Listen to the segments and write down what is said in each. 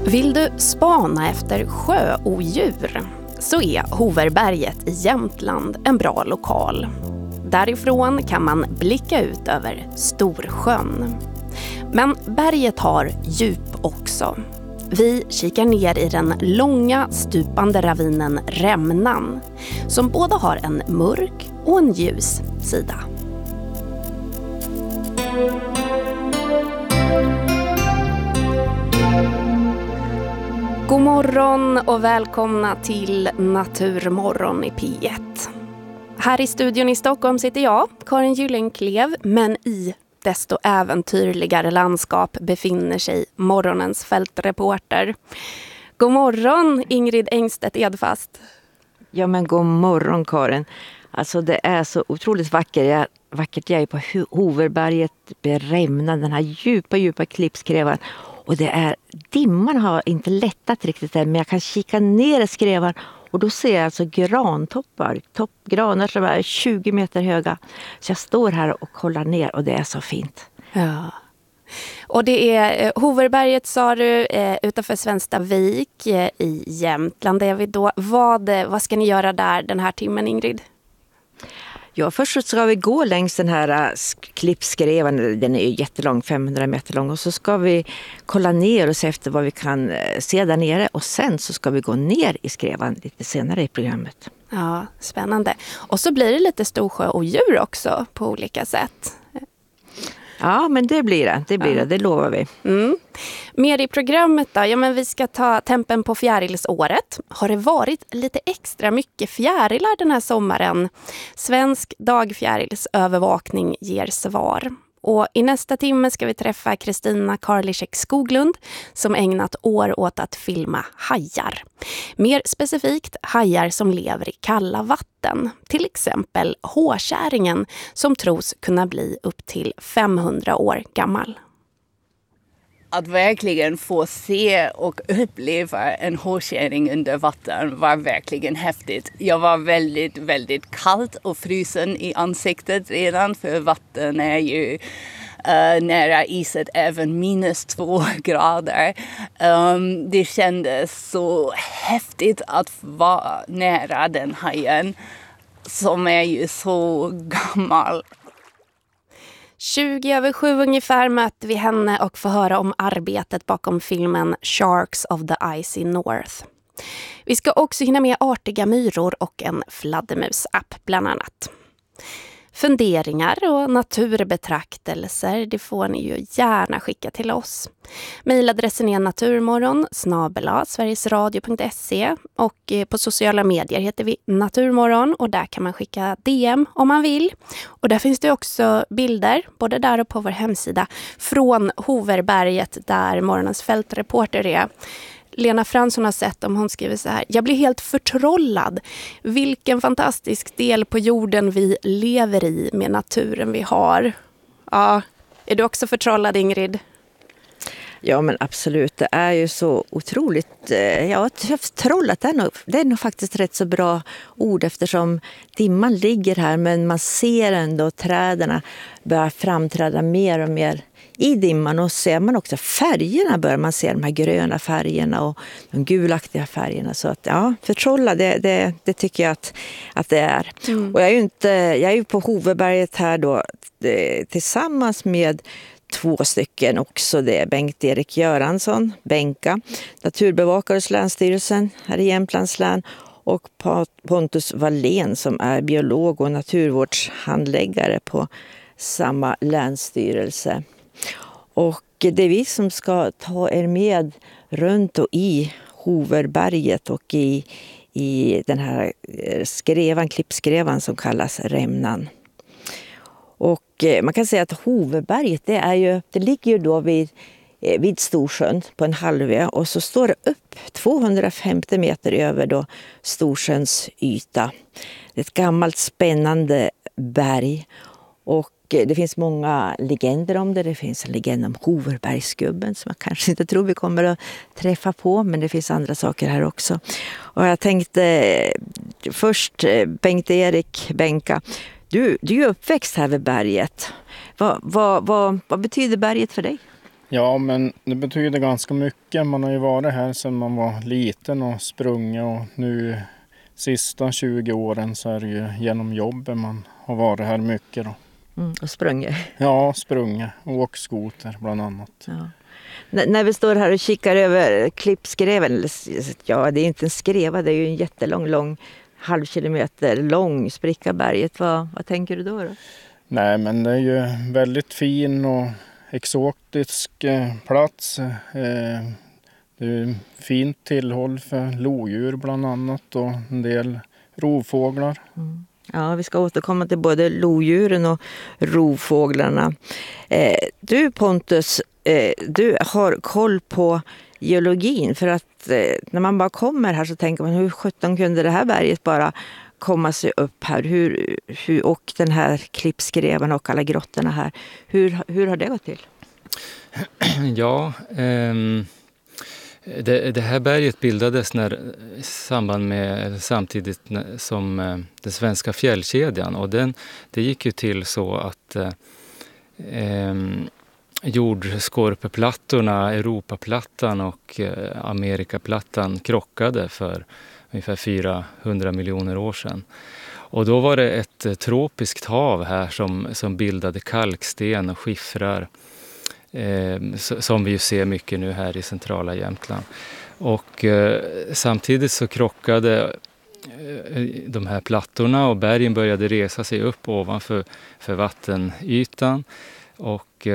Vill du spana efter sjöodjur så är Hoverberget i Jämtland en bra lokal. Därifrån kan man blicka ut över Storsjön. Men berget har djup också. Vi kikar ner i den långa stupande ravinen Rämnan som både har en mörk och en ljus sida. God morgon och välkomna till Naturmorgon i P1. Här i studion i Stockholm sitter jag, Karin Gyllenklev, men i desto äventyrligare landskap befinner sig morgonens fältreporter. God morgon Ingrid Engstedt Edfast. Ja men god morgon Karin. Alltså det är så otroligt vackert. Jag är på Hoverberget vid Rämnan, den här djupa klippskrävan. Och dimman har inte lättat riktigt där, men jag kan kika ner i skrävan och då ser jag alltså grantoppar. Granar som är 20 meter höga. Så jag står här och kollar ner och det är så fint. Ja. Och det är Hoverberget sa du utanför Svenstavik i Jämtland. Är vi då. Vad ska ni göra där den här timmen, Ingrid? Ja, först så ska vi gå längs den här klippskrävan. Den är ju jättelång, 500 meter lång. Och så ska vi kolla ner och se efter vad vi kan se där nere. Och sen så ska vi gå ner i skrävan lite senare i programmet. Ja, spännande. Och så blir det lite storsjö och djur också på olika sätt. Ja, men det blir det. Det lovar vi. Mm. Mer i programmet då? Ja, men vi ska ta tempen på fjärilsåret. Har det varit lite extra mycket fjärilar den här sommaren? Svensk dagfjärilsövervakning ger svar. Och i nästa timme ska vi träffa Kristina Karliczek Skoglund som ägnat år åt att filma hajar. Mer specifikt hajar som lever i kalla vatten. Till exempel hårkäringen som tros kunna bli upp till 500 år gammal. Att verkligen få se och uppleva en hårkäring under vatten var verkligen häftigt. Jag var väldigt, väldigt kallt och frysen i ansiktet redan, för vatten är ju nära iset även -2 grader. Det kändes så häftigt att vara nära den hajen som är ju så gammal. 7:20 ungefär möter vi henne och får höra om arbetet bakom filmen Sharks of the Icy North. Vi ska också hinna med artiga myror och en fladdermus-app bland annat. Funderingar och naturbetraktelser, det får ni ju gärna skicka till oss. Mailadressen är naturmorgon@sverigesradio.se och på sociala medier heter vi Naturmorgon och där kan man skicka DM om man vill. Och där finns det också bilder, både där och på vår hemsida, från Hoverberget där morgonens fältreporter är. Lena Fransson har sett om hon skriver så här: jag blir helt förtrollad. Vilken fantastisk del på jorden vi lever i med naturen vi har. Ja, är du också förtrollad, Ingrid? Ja men absolut, det är ju så otroligt, förtrollat, det är nog faktiskt rätt så bra ord eftersom dimman ligger här men man ser ändå träden börjar framträda mer och mer i dimman och ser man också färgerna, börjar man se de här gröna färgerna och de gulaktiga färgerna, så att ja, förtrolla det tycker jag att det är. Och jag är ju på Hoverberget här då tillsammans med 2 stycken också. Det är Bengt-Erik Göransson, Benka, naturbevakare hos Länsstyrelsen här i Jämtlands län, och Pontus Wallén som är biolog och naturvårdshandläggare på samma länsstyrelse. Och det är vi som ska ta er med runt och i Hoverberget och i den här klippskrävan som kallas Rämnan. Och man kan säga att Hoverberget det ligger ju då vid Storsjön på en halvö och så står det upp 250 meter över då Storsjöns yta. Det är ett gammalt spännande berg och det finns många legender om det. Det finns en legend om Hoverbergsgubben som jag kanske inte tror vi kommer att träffa på, men det finns andra saker här också. Och jag tänkte först Bengt-Erik, Benka, du är uppväxt här vid berget. Vad betyder berget för dig? Ja, men det betyder ganska mycket. Man har ju varit här sedan man var liten och sprungit, och nu sista 20 åren så är det ju genom jobbet man har varit här mycket då. Och sprungit. Ja, sprungit och åkt skoter bland annat. Ja. När vi står här och kikar över klippskreven, ja det är inte en skreva, det är ju en jättelång, halvkilometer lång spricka berget. Vad tänker du då? Nej, men det är ju väldigt fin och exotisk plats. Det är fint tillhåll för lodjur bland annat och en del rovfåglar. Mm. Ja, vi ska återkomma till både lodjuren och rovfåglarna. Du Pontus, du har koll på geologin, för att när man bara kommer här så tänker man hur 17 kunde det här berget bara komma sig upp här? Hur, och den här klippskreven och alla grottorna här, hur har det gått till? Ja, det här berget bildades samtidigt som den svenska fjällkedjan, och det gick ju till så att jordskorpeplattorna, Europaplattan och Amerikaplattan krockade för ungefär 400 miljoner år sedan. Och då var det ett tropiskt hav här som bildade kalksten och skiffrar, som vi ju ser mycket nu här i centrala Jämtland. Och samtidigt så krockade de här plattorna och bergen började resa sig upp ovanför vattenytan, och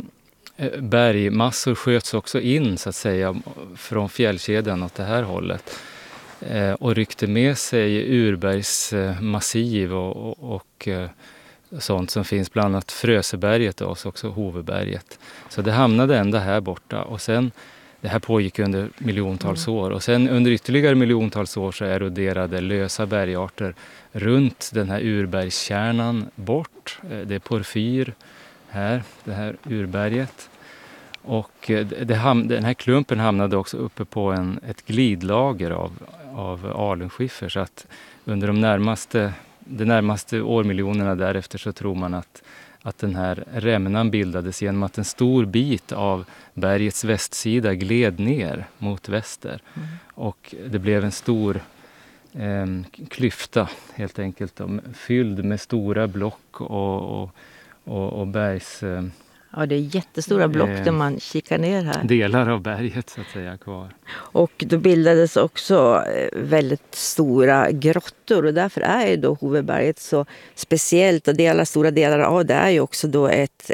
bergmassor sköts också in så att säga från fjällkedjan åt det här hållet, och ryckte med sig urbergsmassiv och sånt som finns, bland annat Fröseberget och också Hoveberget. Så det hamnade ända här borta, och sen det här pågick under miljontals år, och sen under ytterligare miljontals år så eroderade lösa bergarter runt den här urbergskärnan bort. Det är porfyr här, det här urberget. Och den här klumpen hamnade också uppe på ett glidlager av alunskiffer, så att under de närmaste årmiljonerna därefter så tror man att den här rämnan bildades genom att en stor bit av bergets västsida gled ner mot väster. Och det blev en stor klyfta helt enkelt, fylld med stora block och bergs... Ja, det är jättestora block där man kikar ner här. Delar av berget så att säga kvar. Och då bildades också väldigt stora grottor, och därför är ju då Hoveberget så speciellt, och stora delar av det är ju också då ett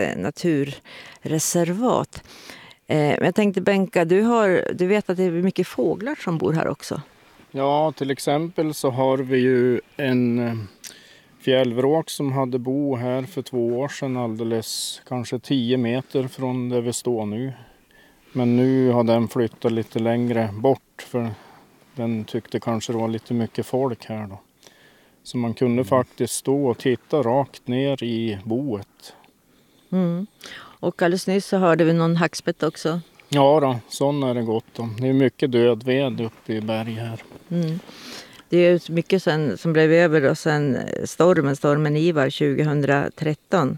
naturreservat. Men jag tänkte Benka, du vet att det är mycket fåglar som bor här också. Ja, till exempel så har vi ju en fjällvråk som hade bo här för 2 år sedan, alldeles kanske 10 meter från där vi står nu. Men nu har den flyttat lite längre bort, för den tyckte kanske det var lite mycket folk här då. Så man kunde faktiskt stå och titta rakt ner i boet. Mm. Och alldeles nyss så hörde vi någon hackspett också. Ja då, sån är det gott om. Det är mycket död ved uppe i berg här. Mm. Det är ju mycket som blev över då sen stormen Ivar 2013.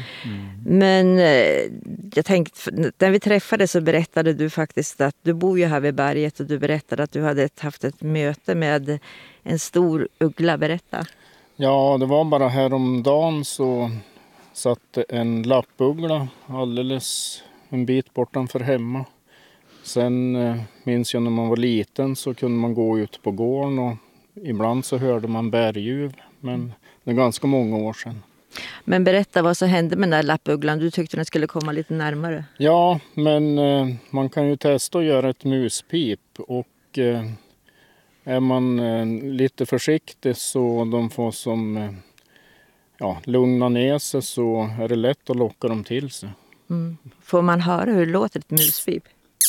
Men jag tänkte, när vi träffades så berättade du faktiskt att du bor ju här vid berget, och du berättade att du hade haft ett möte med en stor uggla. Berätta. Ja, det var bara häromdagen så satt en lappuggla alldeles en bit bortanför hemma. Sen minns jag när man var liten så kunde man gå ut på gården, och ibland så hörde man berguv, men det är ganska många år sedan. Men berätta vad som hände med den där lappugglan. Du tyckte den skulle komma lite närmare. Ja, men man kan ju testa att göra ett muspip, och är man lite försiktig så de får lugna ner sig, så är det lätt att locka dem till sig. Mm. Får man höra hur det låter ett muspip?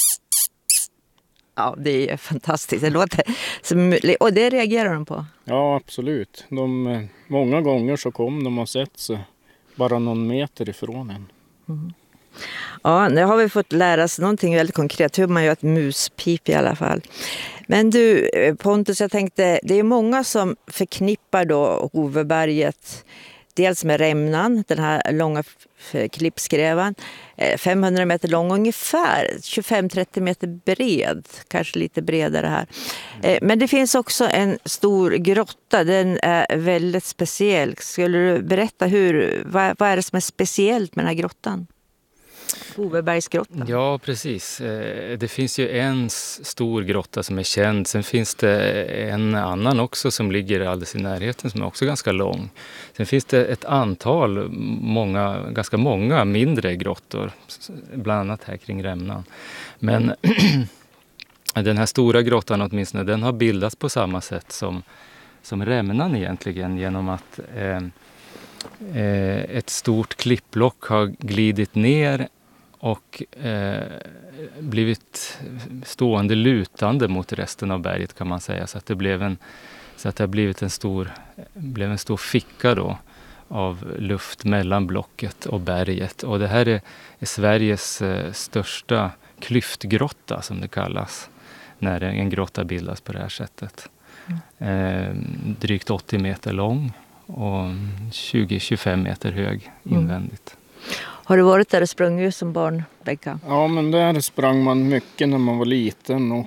Ja, det är fantastiskt. Det låter och det reagerar de på? Ja, absolut. Många gånger så kom de och sett sig bara någon meter ifrån en. Mm. Ja, nu har vi fått lära oss någonting väldigt konkret. Hur man gör ett muspip i alla fall. Men du Pontus, jag tänkte, det är många som förknippar då Hoveberget dels med rämnan, den här långa klippskrävan. 500 meter lång, ungefär 25-30 meter bred, kanske lite bredare här. Men det finns också en stor grotta, den är väldigt speciell. Skulle du berätta vad är det som är speciellt med den här grottan? Hoverbergsgrottan. Ja, precis. Det finns ju en stor grotta som är känd. Sen finns det en annan också som ligger alldeles i närheten som är också ganska lång. Sen finns det ett antal, ganska många mindre grottor, bland annat här kring Rämnan. Men den här stora grottan åtminstone, den har bildats på samma sätt som Rämnan egentligen, genom att ett stort klippblock har glidit ner och blivit stående lutande mot resten av berget, kan man säga. Så att det har blivit en stor ficka då av luft mellan blocket och berget. Och det här är Sveriges största klyftgrotta, som det kallas, när en grotta bildas på det här sättet. Drygt 80 meter lång och 20-25 meter hög invändigt. Har du varit där och sprungit som barn, Becka? Ja, men där sprang man mycket när man var liten, och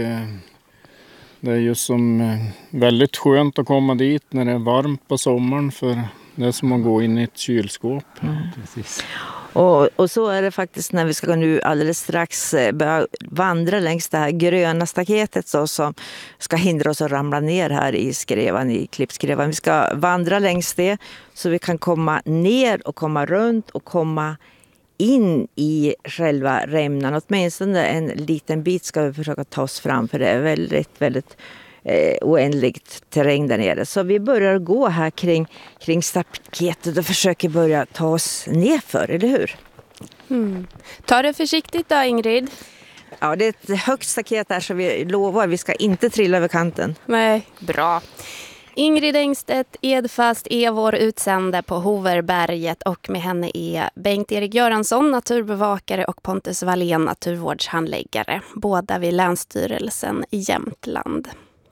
det är ju väldigt skönt att komma dit när det är varmt på sommaren, för det är som att gå in i ett kylskåp. Precis. Och så är det faktiskt när vi ska nu alldeles strax börja vandra längs det här gröna staketet som ska hindra oss att ramla ner här i Klippskrevan. Vi ska vandra längs det så vi kan komma ner och komma runt och komma in i själva Rämnan. Åtminstone en liten bit ska vi försöka ta oss fram, för det är väldigt, väldigt oändligt terräng där nere. Så vi börjar gå här kring staketet och försöker börja ta oss ner för, eller hur? Ta det försiktigt då, Ingrid. Ja, det är ett högt staket här, så vi lovar vi ska inte trilla över kanten. Nej, bra. Ingrid Engstedt Edfast är vår utsända på Hoverberget, och med henne är Bengt-Erik Göransson, naturbevakare, och Pontus Wallén, naturvårdshandläggare, båda vid Länsstyrelsen i Jämtland.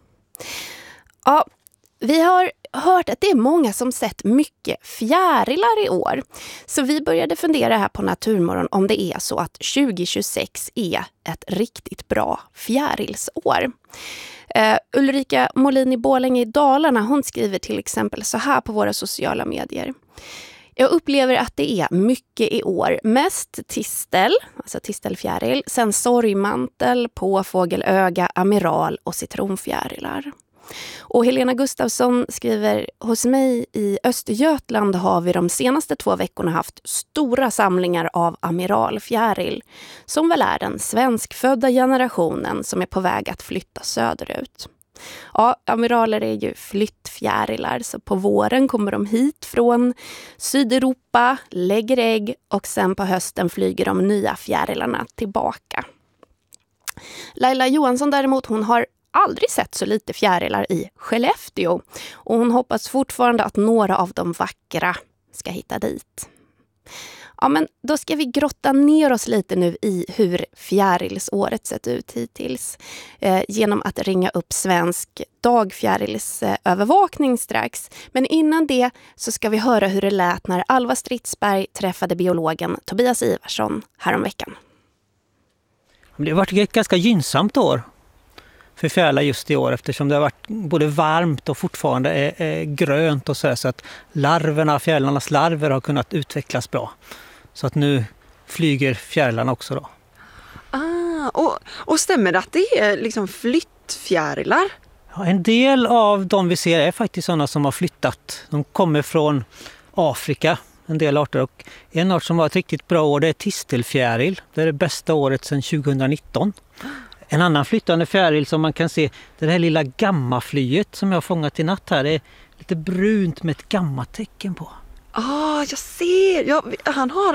Ja, vi har hört att det är många som sett mycket fjärilar i år. Så vi började fundera här på Naturmorgon om det är så att 2026 är ett riktigt bra fjärilsår. Ulrika Molin i Borlänge i Dalarna, hon skriver till exempel så här på våra sociala medier. Jag upplever att det är mycket i år. Mest tistel, alltså tistelfjäril, sen sorgmantel, påfågelöga, amiral och citronfjärilar. Och Helena Gustafsson skriver, hos mig i Östergötland har vi de senaste 2 veckorna haft stora samlingar av amiralfjäril, som väl är den svenskfödda generationen som är på väg att flytta söderut. Ja, amiraler är ju flyttfjärilar, så på våren kommer de hit från Sydeuropa, lägger ägg, och sen på hösten flyger de nya fjärilarna tillbaka. Laila Johansson däremot, hon har aldrig sett så lite fjärilar i Skellefteå, och hon hoppas fortfarande att några av de vackra ska hitta dit. Ja, men då ska vi grotta ner oss lite nu i hur fjärilsåret sett ut hittills genom att ringa upp Svensk dagfjärilsövervakning strax. Men innan det så ska vi höra hur det lät när Alva Stridsberg träffade biologen Tobias Ivarsson häromveckan. Det har varit ett ganska gynnsamt år för fjärilar just i år, eftersom det har varit både varmt och fortfarande är grönt och så att fjärilarnas larver har kunnat utvecklas bra. Så att nu flyger fjärilarna också då. Och stämmer det att det är liksom flyttfjärilar? Ja, en del av de vi ser är faktiskt sådana som har flyttat. De kommer från Afrika, en del arter. Och en art som var ett riktigt bra år, det är tistelfjäril. Det är det bästa året sedan 2019. En annan flyttande fjäril som man kan se, det här lilla gammaflyet som jag har fångat i natt här, är lite brunt med ett gammatecken på. Jag ser. Ja, han har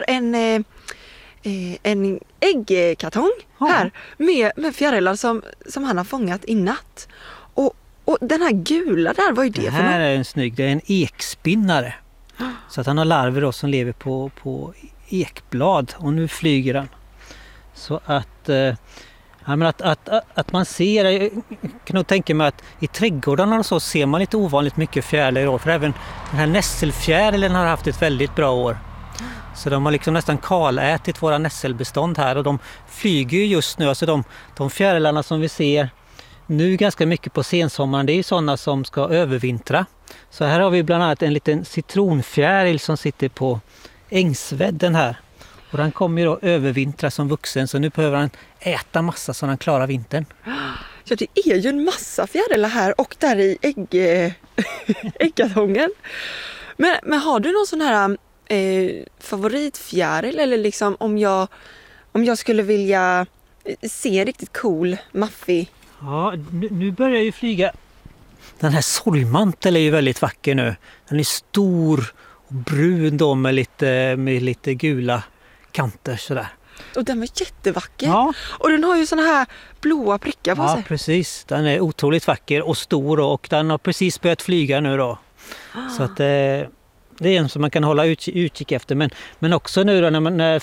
en äggkartong här med fjärilar som han har fångat i natt. Och den här gula där, vad är det för något? Det här är en snygg, det är en ekspinnare. Så att han har larver då som lever på ekblad, och nu flyger han. Så att... Att man ser, jag kan nog tänka mig att i trädgårdarna och så ser man lite ovanligt mycket fjärilar i år. För även den här nässelfjärilen har haft ett väldigt bra år. Så de har liksom nästan kalätit våra nässelbestånd här och de flyger ju just nu. Alltså de fjärilarna som vi ser nu ganska mycket på sensommaren, det är sådana som ska övervintra. Så här har vi bland annat en liten citronfjäril som sitter på ängsvädden här. Och den kommer ju då övervintra som vuxen, så nu behöver han äta massa så han klarar vintern. Ja, det är ju en massa fjärilar här och där i äggkartongen. Men har du någon sån här favoritfjäril, eller liksom om jag skulle vilja se riktigt cool, maffig? Ja, nu börjar ju flyga. Den här solmantel är ju väldigt vacker nu. Den är stor och brun då med lite gula kanter sådär. Och den var jättevacker. Ja. Och den har ju såna här blåa prickar på sig. Ja, precis. Den är otroligt vacker och stor och den har precis börjat flyga nu då. Så att det är en som man kan hålla utkik efter. Men också nu då när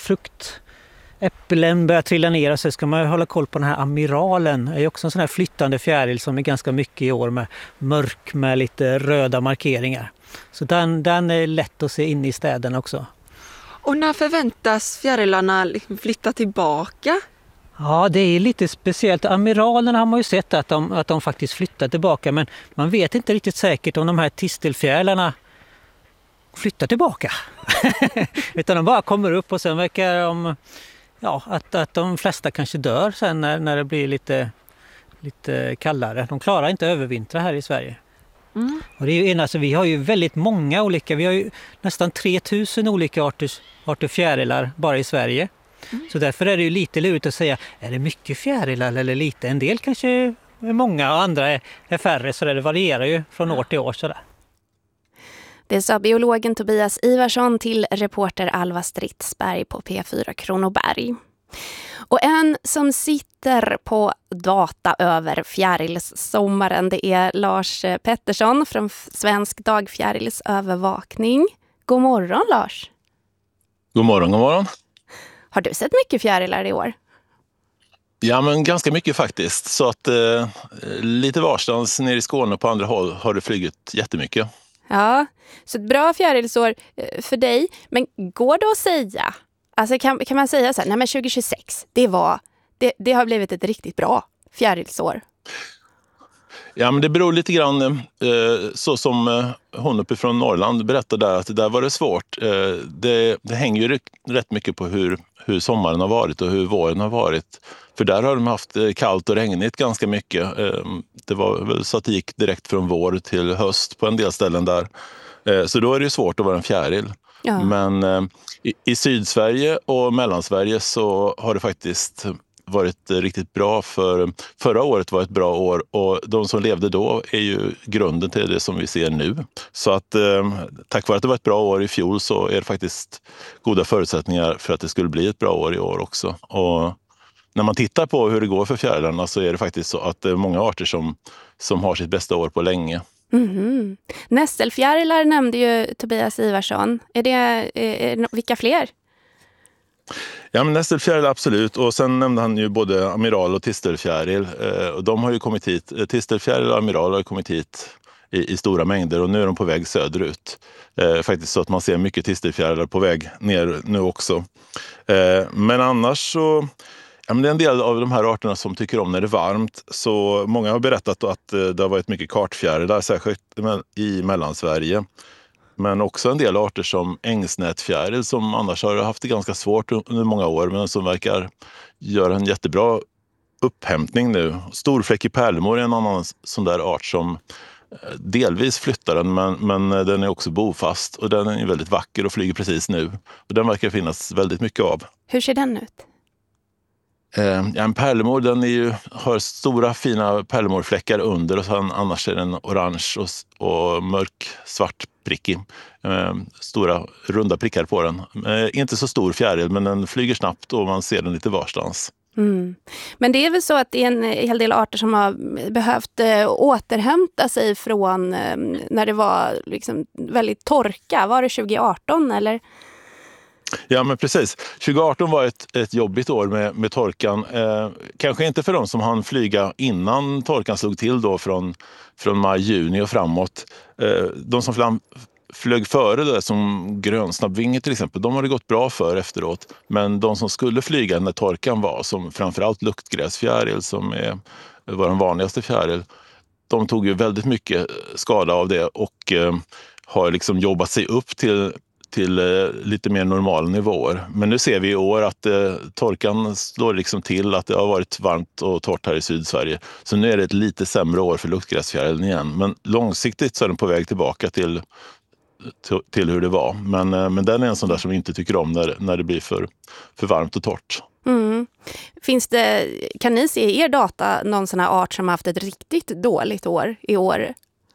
äpplen börjar trilla ner så ska man hålla koll på den här amiralen. Det är också en sån här flyttande fjäril som är ganska mycket i år med mörk med lite röda markeringar. Så den är lätt att se in i städerna också. Och när förväntas fjärilarna liksom flytta tillbaka? Ja, det är lite speciellt. Amiralerna har man ju sett att de faktiskt flyttar tillbaka, men man vet inte riktigt säkert om de här tistelfjärilarna flyttar tillbaka. Utan de bara kommer upp och sen verkar de, att de flesta kanske dör sen när det blir lite kallare. De klarar inte övervintra här i Sverige. Mm. Och det är ju vi har ju väldigt många olika, vi har ju nästan 3000 olika arter fjärilar bara i Sverige. Mm. Så därför är det ju lite lurigt att säga, är det mycket fjärilar eller lite? En del kanske är många och andra är färre, så det varierar ju från år till år sådär. Det sa biologen Tobias Ivarsson till reporter Alva Stridsberg på P4 Kronoberg. Och en som sitter på data över fjärilssommaren, det är Lars Pettersson från Svensk dagfjärilsövervakning. God morgon, Lars. God morgon, god morgon. Har du sett mycket fjärilar i år? Ja, men ganska mycket faktiskt. Så att lite varstans nere i Skåne och på andra håll har det flugit jättemycket. Ja, så ett bra fjärilsår för dig. Men går det att säga, alltså kan man säga så här, nej men 2026, det har blivit ett riktigt bra fjärilsår? Ja, men det beror lite grann, så som hon uppifrån Norrland berättade där, att där var det svårt. Det hänger ju rätt mycket på hur sommaren har varit och hur våren har varit. För där har de haft kallt och regnigt ganska mycket. Det var väl så att det gick direkt från vår till höst på en del ställen där. Så då är det ju svårt att vara en fjäril. Ja. Men i Sydsverige och Mellansverige så har det faktiskt varit riktigt bra. Förra året var ett bra år och de som levde då är ju grunden till det som vi ser nu. Så att tack vare att det var ett bra år i fjol så är det faktiskt goda förutsättningar för att det skulle bli ett bra år i år också. Och när man tittar på hur det går för fjärilarna så är det faktiskt så att det är många arter som har sitt bästa år på länge. Mm-hmm. Nässelfjärilar nämnde ju Tobias Ivarsson. Vilka fler? Ja, men nässelfjäril absolut. Och sen nämnde han ju både amiral och tistelfjäril. De har ju kommit hit. Tistelfjäril och amiral har kommit hit i stora mängder och nu är de på väg söderut. Faktiskt så att man ser mycket tistelfjärilar på väg ner nu också. Men annars så... Ja, men det är en del av de här arterna som tycker om när det är varmt. Så många har berättat att det har varit mycket kartfjärilar, särskilt i Mellansverige. Men också en del arter som ängsnätfjäril som annars har haft det ganska svårt under många år men som verkar göra en jättebra upphämtning nu. Storfläckig pärlemor är en annan sån där art som delvis flyttar den men den är också bofast och den är väldigt vacker och flyger precis nu. Och den verkar finnas väldigt mycket av. Hur ser den ut? En pärlemor den har stora fina pärlemorfläckar under och sen annars är den orange och mörk svart prickig. Stora runda prickar på den. Inte så stor fjäril men den flyger snabbt och man ser den lite varstans. Mm. Men det är väl så att det är en hel del arter som har behövt återhämta sig från när det var liksom väldigt torka. Var det 2018 eller? Ja, men precis. 2018 var ett jobbigt år med torkan. Kanske inte för de som hann flyga innan torkan slog till då från maj, juni och framåt. De som flög före det, som grönsnabbvinge till exempel, de har det gått bra för efteråt. Men de som skulle flyga när torkan var, som framförallt luktgräsfjäril som var den vanligaste fjäril, de tog ju väldigt mycket skada av det och har liksom jobbat sig upp till lite mer normala nivåer. Men nu ser vi i år att torkan slår liksom till, att det har varit varmt och torrt här i Sydsverige. Så nu är det ett lite sämre år för luktgräsfjärilen igen. Men långsiktigt så är den på väg tillbaka till hur det var. Men den är en sån där som vi inte tycker om när det blir för varmt och torrt. Mm. Kan ni se i er data någon sån här art som har haft ett riktigt dåligt år i år?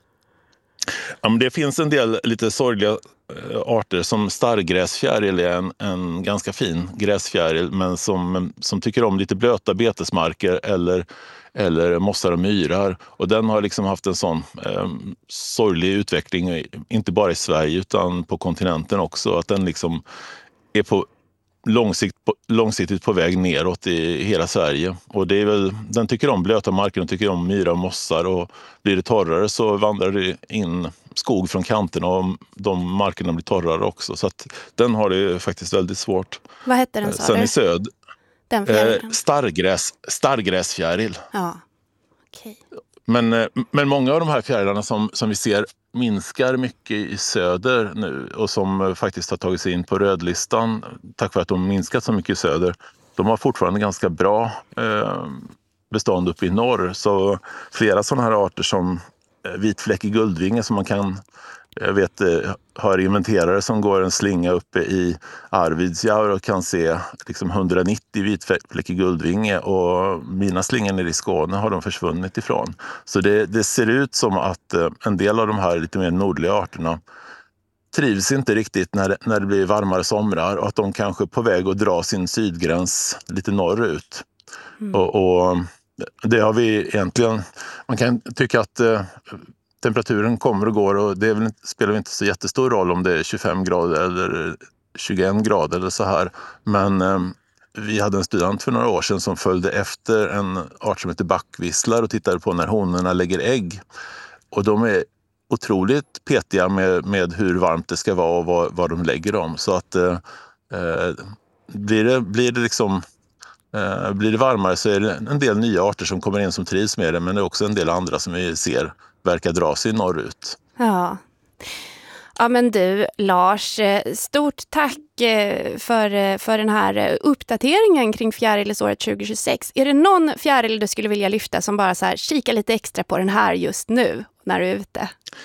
Ja, men det finns en del lite sorgliga arter, som starrgräsfjäril är en ganska fin gräsfjäril, men som tycker om lite blöta betesmarker eller mossar och myrar. Och den har liksom haft en sån sorglig utveckling, inte bara i Sverige utan på kontinenten också, att den liksom är på långsiktigt på väg neråt i hela Sverige. Och det är väl, den tycker om blöta marker, den tycker om myrar och mossar, och blir det torrare så vandrar det in skog från kanterna och de markerna blir torrare också. Så att den har det faktiskt väldigt svårt. Vad heter den, sa sen du? I söd. Den fjärilen? Starrgräsfjäril. Ja, okej. Men många av de här fjärilarna som vi ser minskar mycket i söder nu, och som faktiskt har tagit sig in på rödlistan tack vare att de minskat så mycket i söder, de har fortfarande ganska bra bestånd uppe i norr. Så flera sådana här arter som vitfläckig guldvinge, som man kan, jag vet, har inventerare som går en slinga uppe i Arvidsjaur och kan se liksom 190 vitfläckig guldvinge, och mina slingor nere i Skåne har de försvunnit ifrån. Så det ser ut som att en del av de här lite mer nordliga arterna trivs inte riktigt när det blir varmare somrar, och att de kanske är på väg att dra sin sydgräns lite norrut. Och det har vi egentligen, man kan tycka att temperaturen kommer och går, och det spelar inte så jättestor roll om det är 25 grader eller 21 grader eller så här. Men vi hade en student för några år sedan som följde efter en art som heter backvisslar och tittade på när honorna lägger ägg. Och de är otroligt petiga med hur varmt det ska vara och vad de lägger dem. Så att blir det varmare så är det en del nya arter som kommer in som trivs med det, men det är också en del andra som vi ser verkar dra sig norrut. Ja. Ja, men du, Lars, stort tack för den här uppdateringen kring fjärilsåret 2026. Är det någon fjäril du skulle vilja lyfta som bara så här, kika lite extra på den här just nu när du är ute?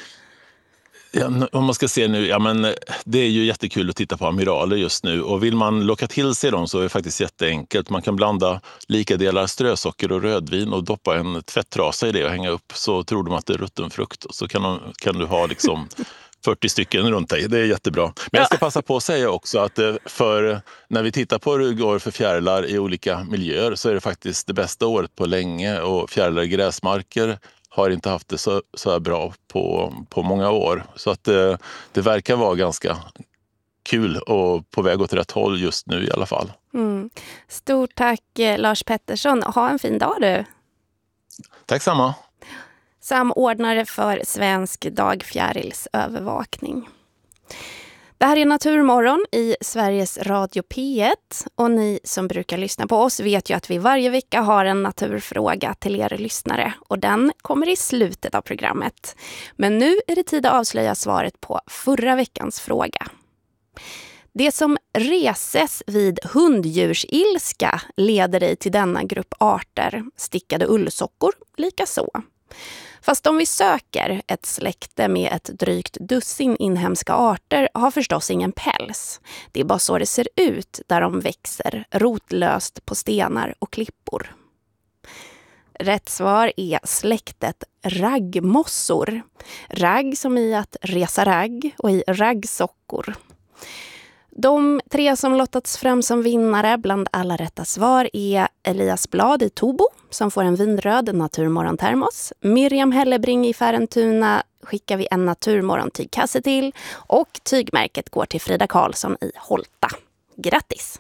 Ja, om man ska se nu, ja, men det är ju jättekul att titta på amiraler just nu, och vill man locka till sig dem så är det faktiskt jätteenkelt. Man kan blanda lika delar strösocker och rödvin och doppa en tvättrasa i det och hänga upp, så tror de att det är rutten frukt, och så kan du ha liksom 40 stycken runt dig. Det är jättebra. Men jag ska passa på att säga också att för när vi tittar på hur det går för fjärilar i olika miljöer så är det faktiskt det bästa året på länge, och fjärilar i gräsmarker har inte haft det så här bra på många år. Så att det verkar vara ganska kul och på väg åt rätt håll just nu i alla fall. Mm. Stort tack, Lars Pettersson. Ha en fin dag du. Tack samma. Samordnare för svensk dagfjärilsövervakning. Det här är Naturmorgon i Sveriges Radio P1, och ni som brukar lyssna på oss vet ju att vi varje vecka har en naturfråga till er lyssnare, och den kommer i slutet av programmet. Men nu är det tid att avslöja svaret på förra veckans fråga. Det som reses vid hunddjursilska leder dig till denna grupp arter, stickade ullsockor lika så. Fast om vi söker ett släkte med ett drygt dussin inhemska arter har förstås ingen päls. Det är bara så det ser ut där de växer rotlöst på stenar och klippor. Rätt svar är släktet raggmossor. Ragg som i att resa ragg, och i raggsockor. De 3 som lottats fram som vinnare bland alla rätta svar är Elias Blad i Tobo som får en vinröd Naturmorgon-termos. Miriam Hellebring i Färentuna skickar vi en Naturmorgon-tygkasse till, och tygmärket går till Frida Karlsson i Holta. Grattis!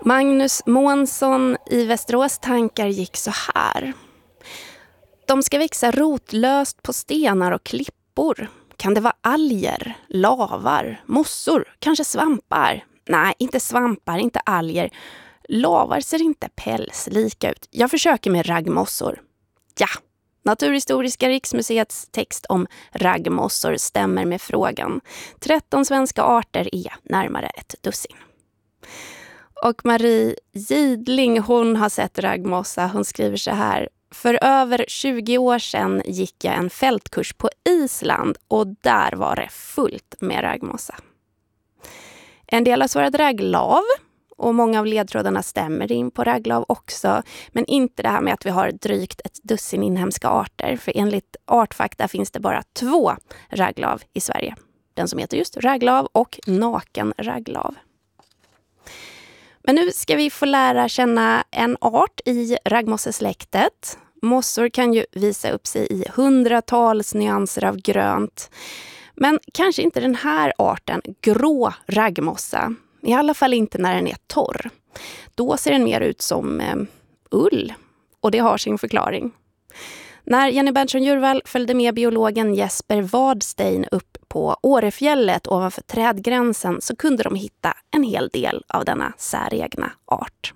Magnus Månsson i Västerås tankar gick så här. De ska växa rotlöst på stenar och klippor. Kan det vara alger, lavar, mossor, kanske svampar? Nej, inte svampar, inte alger. Lavar ser inte pälslika ut. Jag försöker med raggmossor. Ja, Naturhistoriska riksmuseets text om raggmossor stämmer med frågan. 13 svenska arter är närmare ett dussin. Och Marie Gidling, hon har sett raggmossa. Hon skriver så här. För över 20 år sedan gick jag en fältkurs på Island och där var det fullt med raggmossa. En del har svarat ragglav och många av ledtrådarna stämmer in på ragglav också. Men inte det här med att vi har drygt ett dussin inhemska arter. För enligt Artfakta finns det bara 2 ragglav i Sverige. Den som heter just ragglav och naken ragglav. Men nu ska vi få lära känna en art i raggmossesläktet. Mossor kan ju visa upp sig i hundratals nyanser av grönt. Men kanske inte den här arten, grå raggmossa. I alla fall inte när den är torr. Då ser den mer ut som ull. Och det har sin förklaring. När Jenny Berntsson-Djurvall följde med biologen Jesper Wadstein upp på Årefjället ovanför trädgränsen så kunde de hitta en hel del av denna säregna art.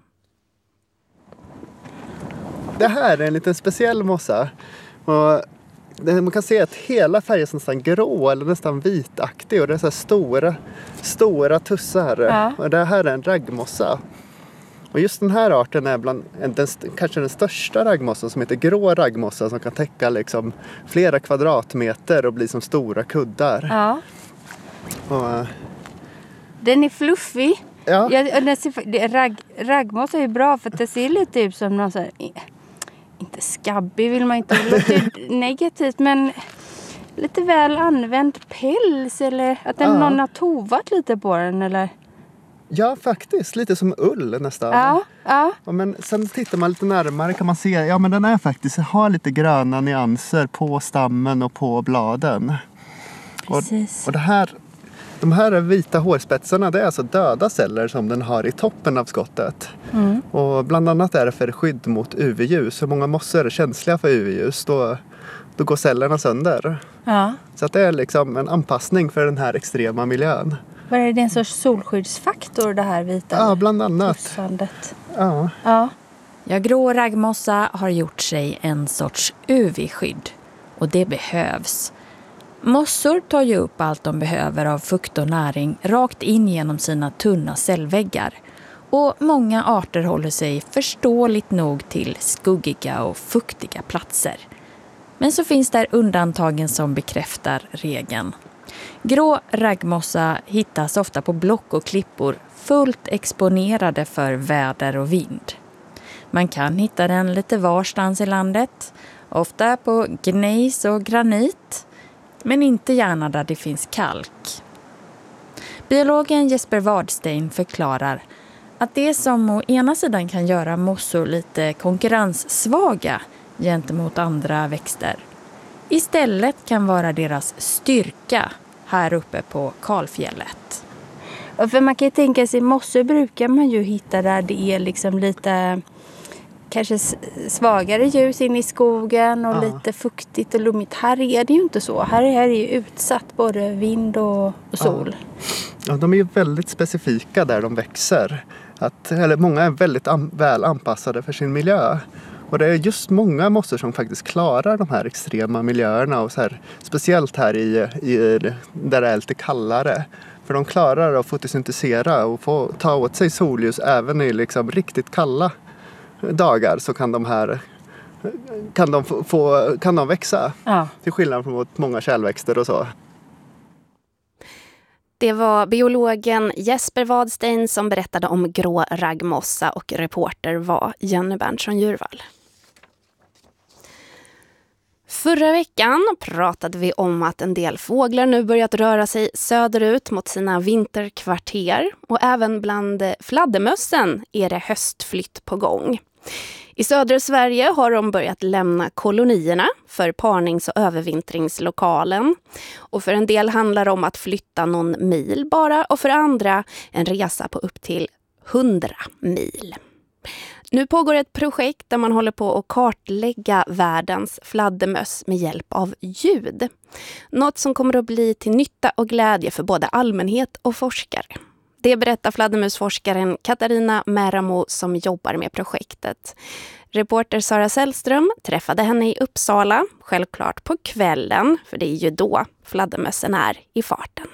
Det här är en liten speciell mossa. Och man kan se att hela färgen är nästan grå eller nästan vitaktig. Och det är så här stora tussar. Ja. Och det här är en raggmossa. Och just den här arten är kanske den största raggmossan som heter grå raggmossa som kan täcka liksom flera kvadratmeter och bli som stora kuddar. Ja. Och, den är fluffig. Ja. Raggmossa är bra för att det ser lite ut som någon så här, inte skabbig vill man inte låta negativt, men lite väl använd päls eller att någon har tovat lite på den eller? Ja, faktiskt. Lite som ull nästan. Ja. Men sen tittar man lite närmare kan man se, men den är faktiskt, har lite gröna nyanser på stammen och på bladen. Precis. Och de här vita hårspetsarna, det är alltså döda celler som den har i toppen av skottet. Mm. Och bland annat är det för skydd mot UV-ljus. Hur många mossor är känsliga för UV-ljus, då går cellerna sönder. Ja. Så att det är liksom en anpassning för den här extrema miljön. Vad är det en sorts solskyddsfaktor det här vita? Ja, bland annat. Pussandet. Ja. Ja, grå raggmossa har gjort sig en sorts UV-skydd. Och det behövs. Mossor tar ju upp allt de behöver av fukt och näring rakt in genom sina tunna cellväggar. Och många arter håller sig förståeligt nog till skuggiga och fuktiga platser. Men så finns där undantagen som bekräftar regeln. Grå raggmossa hittas ofta på block och klippor fullt exponerade för väder och vind. Man kan hitta den lite varstans i landet, ofta på gnejs och granit, men inte gärna där det finns kalk. Biologen Jesper Wadstein förklarar att det som å ena sidan kan göra mossor lite konkurrenssvaga gentemot andra växter istället kan vara deras styrka här uppe på kalfjället. För man kan ju tänka sig, mossor brukar man ju hitta där det är liksom lite kanske svagare ljus in i skogen och lite fuktigt och lummigt. Här är det ju inte så. Här är det ju utsatt både vind och sol. Ja, de är ju väldigt specifika där de växer. Många är väldigt väl anpassade för sin miljö. Och det är just många mossor som faktiskt klarar de här extrema miljöerna. Och så här, speciellt här där det är lite kallare. För de klarar att fotosyntisera och få ta åt sig solljus även i liksom riktigt kalla dagar, så kan de växa. Ja. Till skillnad från många kärlväxter och så. Det var biologen Jesper Wadstein som berättade om grå raggmossa och reporter var Jenny Berntsson-Djurvall. Förra veckan pratade vi om att en del fåglar nu börjat röra sig söderut mot sina vinterkvarter. Och även bland fladdermössen är det höstflytt på gång. I södra Sverige har de börjat lämna kolonierna för parnings- och övervintringslokalen. Och för en del handlar det om att flytta någon mil bara, och för andra en resa på upp till 100 mil. Nu pågår ett projekt där man håller på att kartlägga världens fladdermöss med hjälp av ljud. Något som kommer att bli till nytta och glädje för både allmänhet och forskare. Det berättar fladdermusforskaren Katarina Märamo som jobbar med projektet. Reporter Sara Sällström träffade henne i Uppsala, självklart på kvällen, för det är ju då fladdermössen är i farten.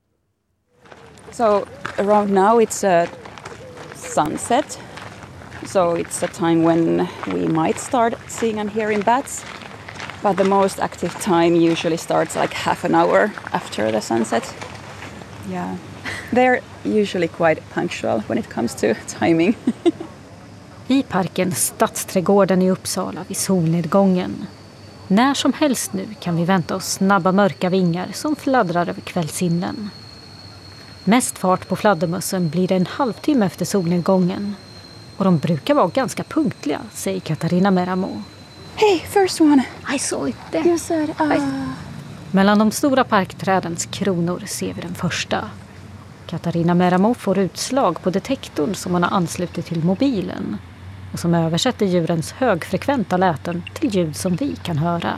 So around now it's a sunset. So it's a time when we might start seeing and hearing bats. But the most active time usually starts like half an hour after the sunset. Yeah. They're usually quite punctual when it comes to timing. I parken Stadsträdgården i Uppsala vid solnedgången. När som helst nu kan vi vänta oss snabba mörka vingar som fladdrar över kvällshimlen. Mest fart på fladdermössen blir det en halvtimme efter solnedgången. Och de brukar vara ganska punktliga, säger Katarina Märamo. Hey, first one! I saw it there. You said, Mellan de stora parkträdens kronor ser vi den första. Katarina Märamo får utslag på detektorn som man har anslutit till mobilen och som översätter djurens högfrekventa läten till ljud som vi kan höra.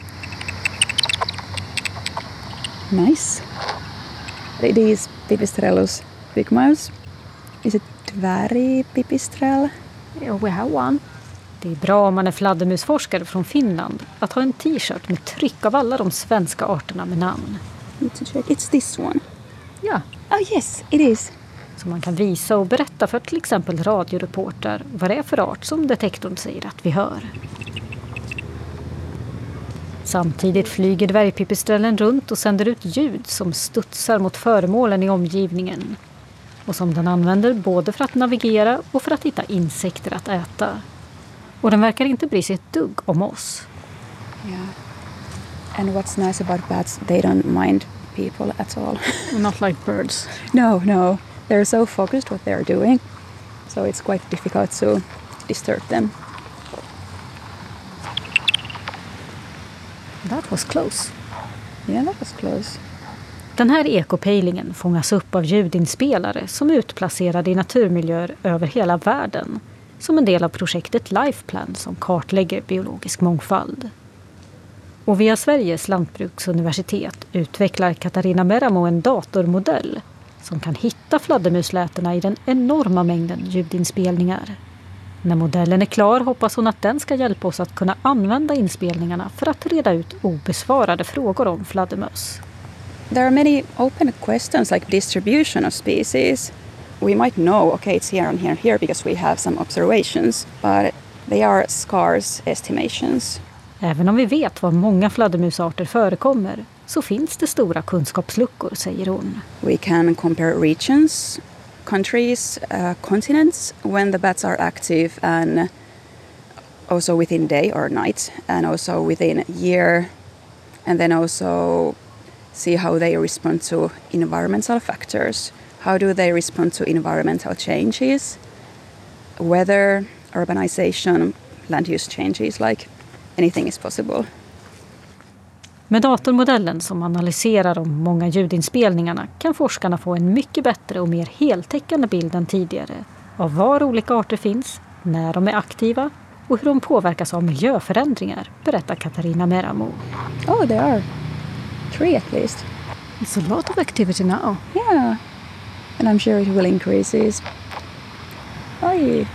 Nice. It is Pipistrellus bigmouse. Is it dvärgpipistrell? We have one. Det är bra om man är fladdermusforskare från Finland att ha en t-shirt med tryck av alla de svenska arterna med namn. Need to check. It's this one. Ja. Oh yes, it is. Så man kan visa och berätta för till exempel radioreporter vad det är för art som detektorn säger att vi hör. Samtidigt flyger dvärgpipistrellen runt och sänder ut ljud som studsar mot föremålen i omgivningen. Och som den använder både för att navigera och för att hitta insekter att äta. Och den verkar inte bry sig ett dugg om oss. Yeah. And what's nice about bats, they don't mind people at all. Not like birds. No. They're so focused what they're doing. So it's quite difficult to disturb them. That was close. Yeah, that was close. Den här ekopejlingen fångas upp av ljudinspelare som är utplacerade i naturmiljöer över hela världen. Som en del av projektet Lifeplan som kartlägger biologisk mångfald. Och via Sveriges lantbruksuniversitet utvecklar Katarina Märamo en datormodell som kan hitta fladdermuslätena i den enorma mängden ljudinspelningar. När modellen är klar hoppas hon att den ska hjälpa oss att kunna använda inspelningarna för att reda ut obesvarade frågor om fladdermöss. There are many open questions like distribution of species. We might know, okay, it's here and here and here because we have some observations, but they are scarce estimations. Även om vi vet var många fladdermusarter förekommer så finns det stora kunskapsluckor, säger hon. We can compare regions, countries, continents when the bats are active and also within day or night and also within year and then also see how they respond to environmental factors. How do they respond to environmental changes, weather, urbanization, land use changes, like anything is possible. Med datormodellen som analyserar de många ljudinspelningarna kan forskarna få en mycket bättre och mer heltäckande bild än tidigare av var olika arter finns, när de är aktiva och hur de påverkas av miljöförändringar, berättar Katarina Märamo. Oh, there are 3 at least. It's a lot of activity now. Yeah, and I'm sure it will increase. Yeah,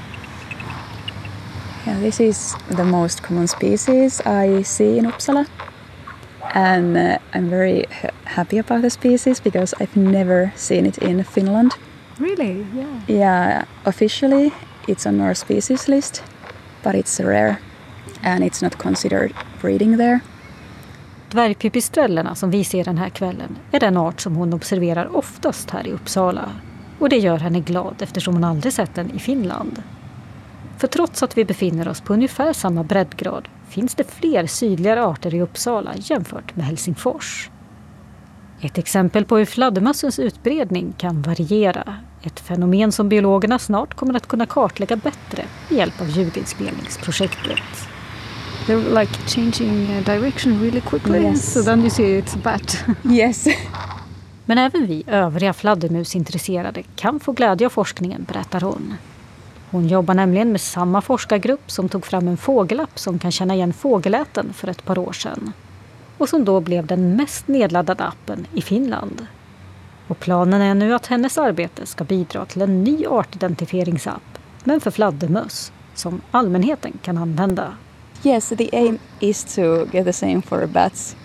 this is the most common species I see in Uppsala. And I'm very happy about the species because I've never seen it in Finland. Really? Yeah. Yeah, officially it's on our species list, but it's rare and it's not considered breeding there. Dvärgpipistrellerna som vi ser den här kvällen är den art som hon observerar oftast här i Uppsala. Och det gör henne glad eftersom hon aldrig sett den i Finland. För trots att vi befinner oss på ungefär samma breddgrad finns det fler sydligare arter i Uppsala jämfört med Helsingfors. Ett exempel på hur fladdermössens utbredning kan variera. Ett fenomen som biologerna snart kommer att kunna kartlägga bättre med hjälp av ljudinspelningsprojektet. They're like changing direction really quickly. Yes. So then you see it's a bat. Yes. Men även vi övriga fladdermusintresserade kan få glädje av forskningen, berättar hon. Hon jobbar nämligen med samma forskargrupp som tog fram en fågelapp som kan känna igen fågeläten för ett par år sedan. Och som då blev den mest nedladdade appen i Finland. Och planen är nu att hennes arbete ska bidra till en ny artidentifieringsapp, men för fladdermöss, som allmänheten kan använda. Yes, the aim is to get the same for bats.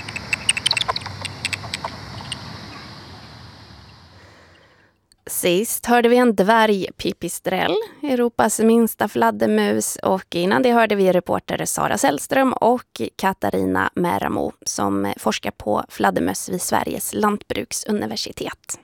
Sist hörde vi en dvärgpipistrell, Europas minsta fladdermus, och innan det hörde vi reporter Sara Sällström och Katarina Märamo som forskar på fladdermöss vid Sveriges lantbruksuniversitet.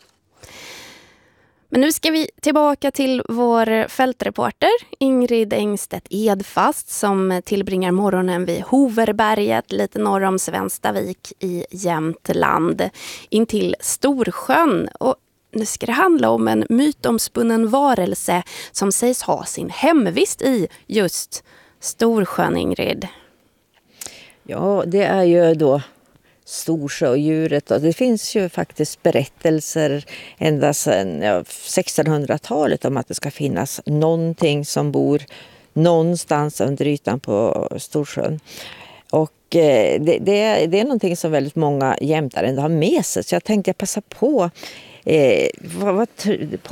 Men nu ska vi tillbaka till vår fältreporter Ingrid Engstedt Edfast som tillbringar morgonen vid Hoverberget lite norr om Svenstavik i Jämtland intill Storsjön. Och nu ska det handla om en mytomspunnen varelse som sägs ha sin hemvist i just Storsjön, Ingrid. Ja, det är ju då Storsjödjuret. Och det finns ju faktiskt berättelser ända sedan 1600-talet om att det ska finnas någonting som bor någonstans under ytan på Storsjön. Och det är någonting som väldigt många jämtare ändå har med sig. Så jag tänkte passa på